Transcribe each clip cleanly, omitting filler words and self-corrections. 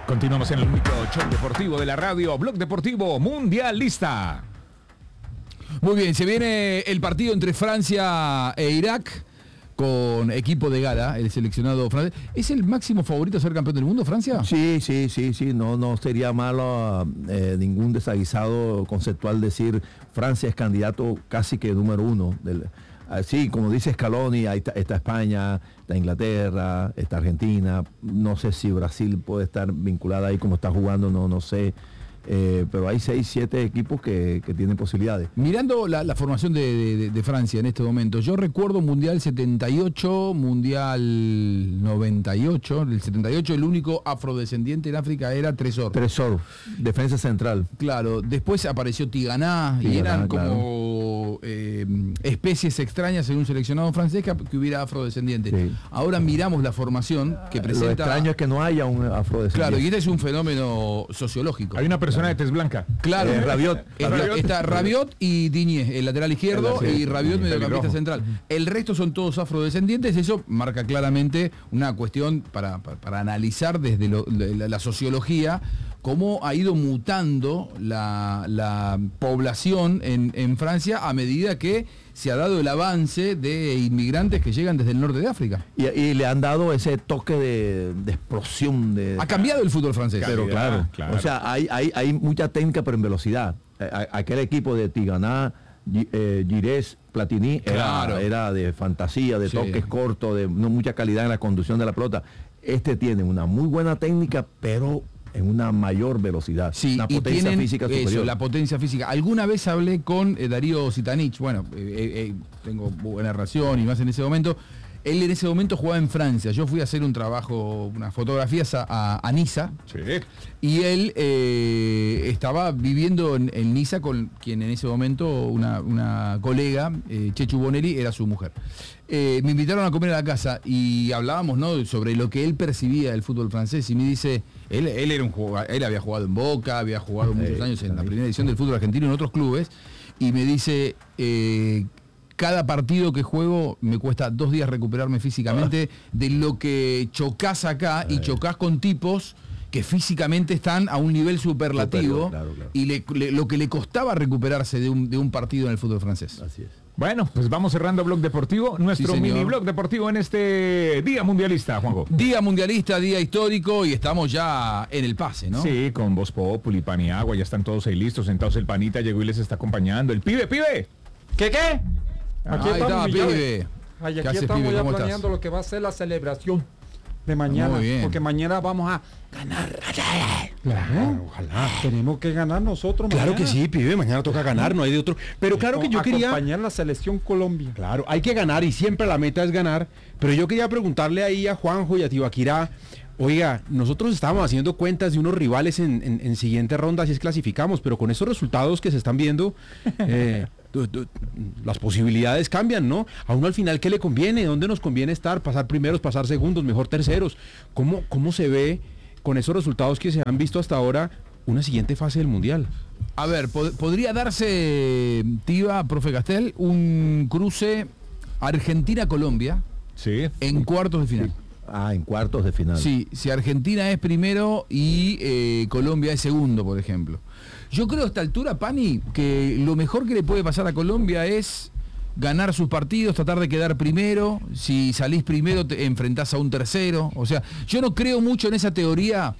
Continuamos en el único show deportivo de la radio, Blog Deportivo Mundialista. Muy bien, se viene el partido entre Francia e Irak con equipo de gala, el seleccionado francés. ¿Es el máximo favorito a ser campeón del mundo, Francia? Sí, no sería malo ningún desaguisado conceptual decir Francia es candidato casi que número uno. Sí, como dice Scaloni, ahí está España, está Inglaterra, está Argentina, no sé si Brasil puede estar vinculada ahí como está jugando, no sé. Pero hay 6, 7 equipos que tienen posibilidades. Mirando la formación de Francia en este momento, yo recuerdo Mundial 78, Mundial 98, el 78 el único afrodescendiente en África era Tresor, defensa central. Claro, después apareció Tigana y eran como especies extrañas en un seleccionado francés que hubiera afrodescendiente. Sí. Ahora miramos la formación que presenta... Lo extraño es que no haya un afrodescendiente. Claro, y este es un fenómeno sociológico. Hay una persona de tez blanca. Claro, Rabiot. Está Rabiot y Digne, el lateral izquierdo, y Rabiot mediocampista central. El resto son todos afrodescendientes, eso marca claramente una cuestión para analizar desde la sociología cómo ha ido mutando la población en Francia a medida que se ha dado el avance de inmigrantes que llegan desde el norte de África. Y le han dado ese toque de explosión. Ha cambiado el fútbol francés. Pero claro. O sea, hay mucha técnica, pero en velocidad. Aquel equipo de Tigana, Girés, Platini, era de fantasía, de toques cortos, de no mucha calidad en la conducción de la pelota. Este tiene una muy buena técnica, pero en una mayor velocidad, una potencia física superior. Eso, la potencia física. Alguna vez hablé con Darío Zitanich, bueno, tengo buena relación y más en ese momento. Él en ese momento jugaba en Francia. Yo fui a hacer un trabajo, unas fotografías a Niza. Sí. Y él estaba viviendo en Niza con quien en ese momento, una colega, Chechu Bonelli, era su mujer. Me invitaron a comer a la casa y hablábamos, ¿no?, sobre lo que él percibía del fútbol francés. Y me dice, él era un jugador, él había jugado en Boca, había jugado muchos años en la primera edición del fútbol argentino en otros clubes. Y me dice... cada partido que juego me cuesta 2 días recuperarme físicamente de lo que chocás acá y chocás con tipos que físicamente están a un nivel superlativo. Claro. Y lo que le costaba recuperarse de un partido en el fútbol francés. Así es. Bueno, pues vamos cerrando Blog Deportivo, nuestro mini Blog Deportivo en este Día Mundialista, Juanjo. Día Mundialista, día histórico, y estamos ya en el pase, ¿no? Sí, con Voz Populi, Pan y Agua, ya están todos ahí listos, sentados. El Panita llegó y les está acompañando. El pibe. ¿Qué? Aquí estamos, pibe. Aquí estamos ya planeando lo que va a ser la celebración de mañana. Muy bien. Porque mañana vamos a ganar. Claro, ojalá. Tenemos que ganar nosotros Claro mañana. que sí, pibe, mañana toca ganar, no hay de otro. Pero claro que yo quería... acompañar la selección Colombia. Claro, hay que ganar y siempre la meta es ganar. Pero yo quería preguntarle ahí a Juanjo y a Tibaquirá, oiga, nosotros estábamos haciendo cuentas de unos rivales en siguiente ronda, si es clasificamos, pero con esos resultados que se están viendo... las posibilidades cambian, ¿no? A uno al final, ¿qué le conviene? ¿Dónde nos conviene estar? ¿Pasar primeros, pasar segundos, mejor terceros? ¿Cómo se ve con esos resultados que se han visto hasta ahora una siguiente fase del Mundial? A ver, podría darse, Tiba, profe Castel, un cruce Argentina-Colombia en cuartos de final. En cuartos de final. Sí, si Argentina es primero y Colombia es segundo, por ejemplo. Yo creo a esta altura, Pani, que lo mejor que le puede pasar a Colombia es ganar sus partidos, tratar de quedar primero. Si salís primero, te enfrentás a un tercero. O sea, yo no creo mucho en esa teoría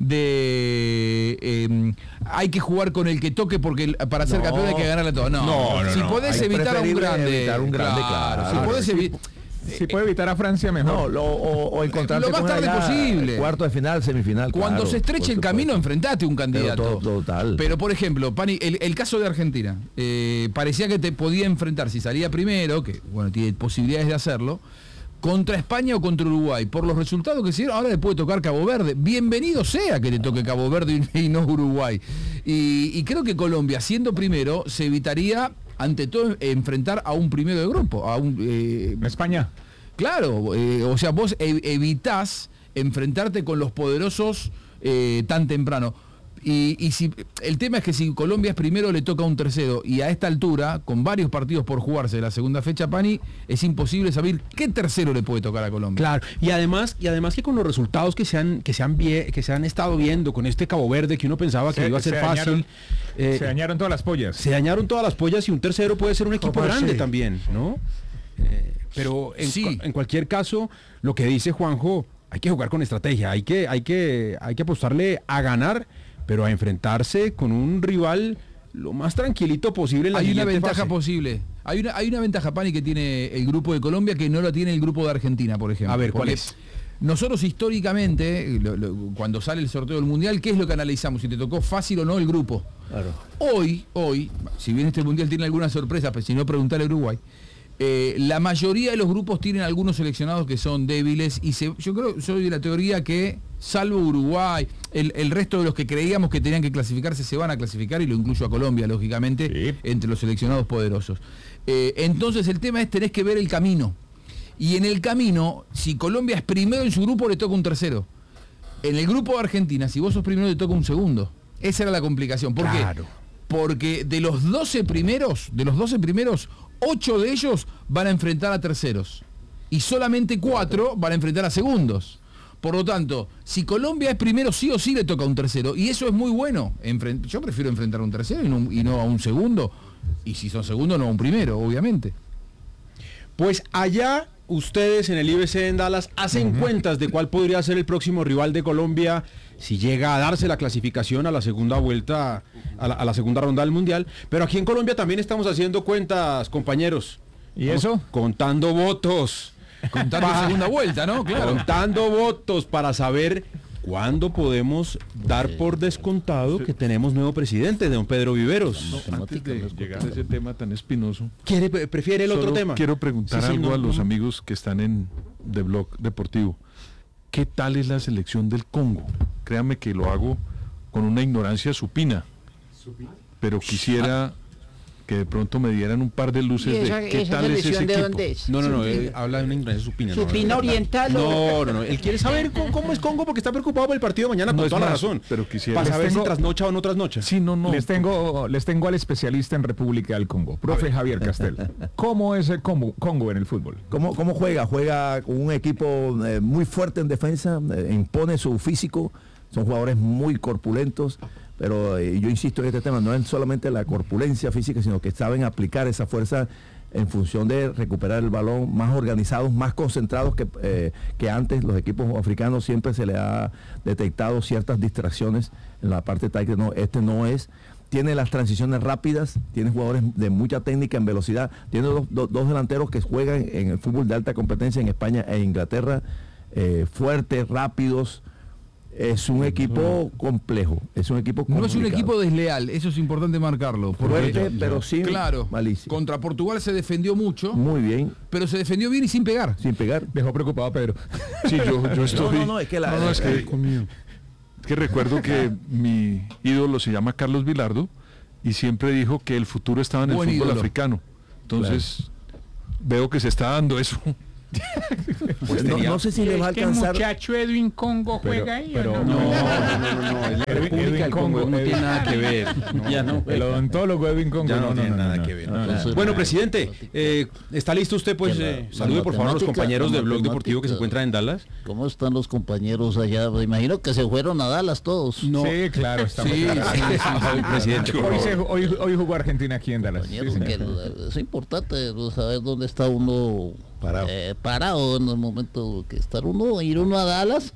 de hay que jugar con el que toque porque para ser campeón hay que ganarle todo. No. Si podés evitar a un grande. Claro. Si podés evitar... Si puede evitar a Francia, mejor. O encontrarte lo más tarde posible. Cuarto de final, semifinal. Cuando se estreche el camino, enfrentate a un candidato. Total. Pero por ejemplo, Pani, el caso de Argentina, parecía que te podía enfrentar, si salía primero, que bueno, tiene posibilidades de hacerlo, contra España o contra Uruguay. Por los resultados que se dieron, ahora le puede tocar Cabo Verde. Bienvenido sea que le toque Cabo Verde y no Uruguay. Y creo que Colombia, siendo primero, se evitaría... ante todo enfrentar a un primero de grupo, a un España. Claro, o sea, vos evitás enfrentarte con los poderosos tan temprano. Y si el tema es que si Colombia es primero, le toca un tercero. Y a esta altura, con varios partidos por jugarse de la segunda fecha, Pani, es imposible saber qué tercero le puede tocar a Colombia. Claro, y además que con los resultados que se han estado viendo con este Cabo Verde, que uno pensaba que iba a ser fácil. Se dañaron todas las pollas. Se dañaron todas las pollas y un tercero puede ser un equipo grande también, ¿no? Pero en cualquier caso, lo que dice Juanjo, hay que jugar con estrategia, hay que apostarle a ganar, pero a enfrentarse con un rival lo más tranquilito posible en la siguiente fase. Hay una ventaja fase. Posible. Hay una ventaja, Pani, que tiene el grupo de Colombia que no la tiene el grupo de Argentina, por ejemplo. A ver, ¿cuál es? Nosotros históricamente, cuando sale el sorteo del Mundial, ¿qué es lo que analizamos? Si te tocó fácil o no el grupo. Claro. Hoy, si bien este Mundial tiene alguna sorpresa, pero si no preguntarle a Uruguay, la mayoría de los grupos tienen algunos seleccionados que son débiles y yo soy de la teoría que, salvo Uruguay, el resto de los que creíamos que tenían que clasificarse se van a clasificar, y lo incluyo a Colombia, lógicamente, entre los seleccionados poderosos. Entonces el tema es, tenés que ver el camino. Y en el camino, si Colombia es primero en su grupo, le toca un tercero. En el grupo de Argentina, si vos sos primero, le toca un segundo. Esa era la complicación. ¿Por qué? Porque de los 12 primeros, 8 de ellos van a enfrentar a terceros. Y solamente 4 van a enfrentar a segundos. Por lo tanto, si Colombia es primero, sí o sí le toca un tercero. Y eso es muy bueno. Yo prefiero enfrentar a un tercero y no a un segundo. Y si son segundos, no a un primero, obviamente. Pues allá ustedes en el IBC en Dallas hacen cuentas de cuál podría ser el próximo rival de Colombia si llega a darse la clasificación a la segunda vuelta, a la segunda ronda del Mundial. Pero aquí en Colombia también estamos haciendo cuentas, compañeros. ¿Y eso? Contando votos. Contando segunda vuelta, ¿no? Claro. Contando votos para saber cuándo podemos dar por descontado que tenemos nuevo presidente, don Pedro Viveros. Antes de llegar a ese tema tan espinoso, ¿Prefiere el otro tema? Quiero preguntar algo a los amigos que están de Blog Deportivo. ¿Qué tal es la selección del Congo? Créanme que lo hago con una ignorancia supina, pero quisiera que de pronto me dieran un par de luces de qué tal es ese equipo. ¿Dónde es? No, habla de una ignorancia supina. ¿Supina oriental? No, él quiere saber cómo es Congo porque está preocupado por el partido de mañana, con toda la razón. Pero quisiera para saber si trasnocha o no trasnocha. Sí, no. Les tengo al especialista en República del Congo, profe Javier Castel. ¿Cómo es el Congo en el fútbol? ¿Cómo juega? Juega con un equipo muy fuerte en defensa, impone su físico, son jugadores muy corpulentos. Pero yo insisto en este tema, no es solamente la corpulencia física, sino que saben aplicar esa fuerza en función de recuperar el balón, más organizados, más concentrados que antes. Los equipos africanos siempre se le ha detectado ciertas distracciones en la parte táctica. No, este no es. Tiene las transiciones rápidas, tiene jugadores de mucha técnica en velocidad, tiene dos delanteros que juegan en el fútbol de alta competencia en España e Inglaterra, fuertes, rápidos. Es un equipo complejo, es un equipo complicado. No es un equipo desleal, eso es importante marcarlo. Fuerte, pero sí, claro, malísimo. Contra Portugal se defendió mucho. Muy bien. Pero se defendió bien y sin pegar. Sin pegar. Dejó preocupado a Pedro. Sí, yo estoy... No, es que es que recuerdo que mi ídolo se llama Carlos Vilardo y siempre dijo que el futuro estaba en el fútbol africano. Entonces, veo que se está dando eso. Pues no sé si le va a alcanzar. ¿El muchacho Edwin Congo juega ahí? No. Edwin Congo no tiene nada que ver. Ya no. El odontólogo Edwin Congo no tiene nada que ver. Bueno, presidente, ¿está listo usted? Pues salude por favor a los compañeros del Blog Deportivo que se encuentran en Dallas. ¿Cómo están los compañeros allá? Me imagino que se fueron a Dallas todos. No. Sí, claro, estamos. Sí, presidente. Hoy jugó Argentina aquí en Dallas. Es importante saber dónde está uno parado en el momento que ir uno a Dallas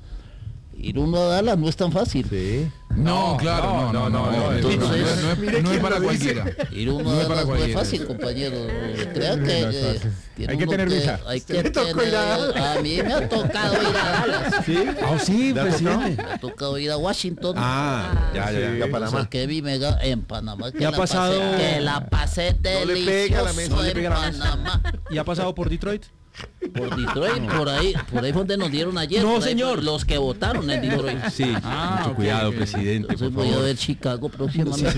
no es tan fácil. Sí. No, claro, no. Entonces, no es para cualquiera. Ir uno a Dallas no es fácil, compañero. Crean que hay que tener visa. A mí me ha tocado ir a Dallas. ¿Sí? Sí, presidente. Me ha tocado ir a Washington. Ya, Panamá. Que vi en Panamá. ¿Qué ha pasado? Que la pasé delicioso en Panamá. ¿Y ha pasado por Detroit? Por Detroit, por ahí fue donde nos dieron ayer. No, señor. Los que votaron en Detroit. Sí, mucho cuidado, presidente. Entonces voy a ver Chicago próximamente.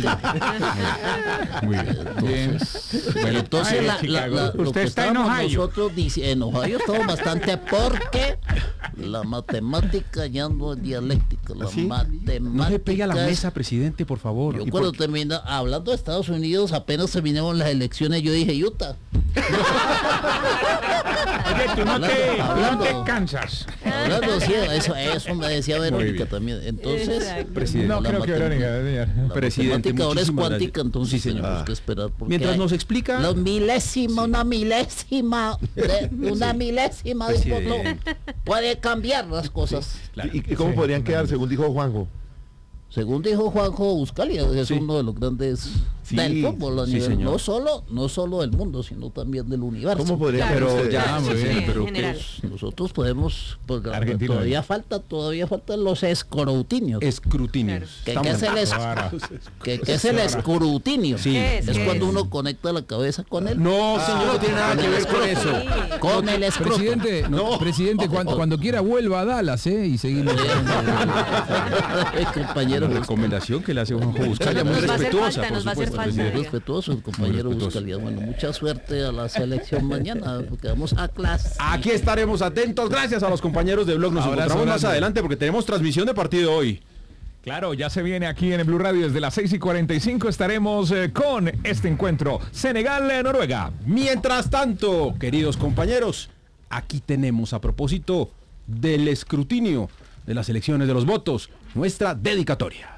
Muy bien. Bueno, entonces usted está en Ohio. Nosotros en Ohio estamos bastante porque La matemática ya no es dialéctica. La ¿Sí? matemática. No se pegue a la mesa, presidente, por favor. Yo cuando termina, hablando de Estados Unidos, apenas terminaron las elecciones, yo dije Utah. Oye, tú no te Hablando. cansas. Hablando, sí, eso me decía Verónica bien. también. Entonces, Exacto. Presidente. No la creo que Verónica, señor. la Presidente, matemática ahora es muchísimas cuántica, gracias. entonces Sí, señor. tenemos que esperar. porque Mientras hay nos explica... una milésima de un voto puede cambiar las cosas. ¿Y cómo podrían quedar, según dijo Juanjo? Según dijo Juanjo Buscalia, es uno de los grandes del fútbol a sí, nivel, señor. no solo del mundo, sino también del universo. ¿Cómo podrían Claro, quedar Pero ustedes? ya, muy Sí, bien, en pero general. Nosotros podemos, porque Argentina. todavía faltan los escrutinios. Escrutinios. ¿Qué Estamos- es el ¿qué es el escrutinio? Sí. ¿Qué es? Es ¿Qué cuando es? uno conecta la cabeza con él. No, señor, no tiene nada que ver con eso. Con el escroto. Presidente, cuando quiera vuelva a Dallas, y seguimos. Compañero, Recomendación que le hace Juanjo Buscalia, muy Nos va a hacer respetuosa, falta, por nos va a hacer supuesto, falta. presidente. respetuoso el compañero respetuoso. Buscalia. Bueno, mucha suerte a la selección mañana, porque vamos a clase. Aquí estaremos atentos. Gracias a los compañeros de Blog. Nos Abrazo encontramos más grande. adelante porque tenemos transmisión de partido hoy. Claro, ya se viene aquí en el Blue Radio desde las 6:45. Estaremos con este encuentro Senegal-Noruega. Mientras tanto, queridos compañeros, aquí tenemos, a propósito del escrutinio de las elecciones de los votos, nuestra dedicatoria.